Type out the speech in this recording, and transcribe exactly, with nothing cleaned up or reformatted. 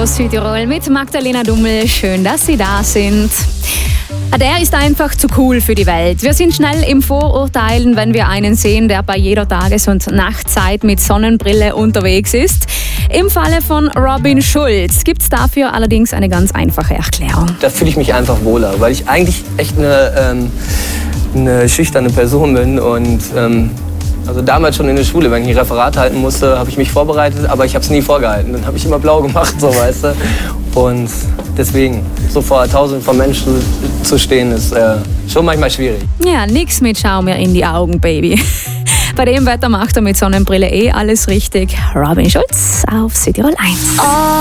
aus Südtirol mit Magdalena Dummel. Schön, dass Sie da sind. Der ist einfach zu cool für die Welt. Wir sind schnell im Vorurteilen, wenn wir einen sehen, der bei jeder Tages- und Nachtzeit mit Sonnenbrille unterwegs ist. Im Falle von Robin Schulz gibt es dafür allerdings eine ganz einfache Erklärung. Da fühle ich mich einfach wohler, weil ich eigentlich echt eine, ähm, eine schüchterne Person bin. Und ähm, also damals schon in der Schule, wenn ich ein Referat halten musste, habe ich mich vorbereitet, aber ich habe es nie vorgehalten. Dann habe ich immer blau gemacht, so weißt du. Und deswegen, so vor Tausenden von Menschen zu stehen, ist äh, schon manchmal schwierig. Ja, nix mit Schau mir in die Augen, Baby. Bei dem Wetter macht er mit Sonnenbrille eh alles richtig. Robin Schulz auf Südtirol eins. Oh.